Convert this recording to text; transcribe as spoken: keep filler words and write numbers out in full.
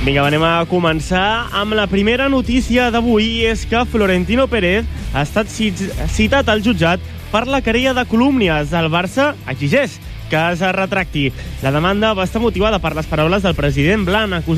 Vinga, anem a començar amb la primera notícia d'avui, és que Florentino Pérez ha estat citat al jutjat per la querella de calúmnies. El Barça exigeix que es retracti. La demanda va estar motivada per les paraules del president blanc, acusat